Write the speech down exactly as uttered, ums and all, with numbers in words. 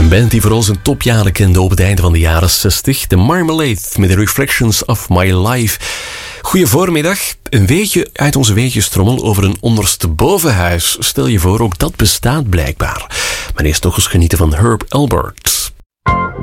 Een band die vooral zijn topjaren kende op het einde van de jaren zestig. The Marmalade met The Reflections of My Life. Goeie voormiddag. Een weetje uit onze weetjestrommel over een onderstebovenhuis. Stel je voor, ook dat bestaat blijkbaar. Maar eerst nog eens genieten van Herb Alpert.